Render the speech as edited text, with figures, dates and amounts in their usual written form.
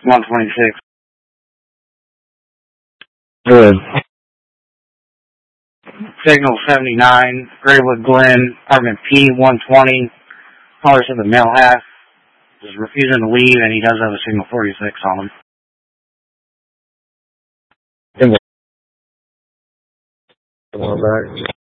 126. Good. Signal 79, Graywood Glen, apartment P120. Caller said the male half is refusing to leave, and he does have a signal 46 on him. Come on back.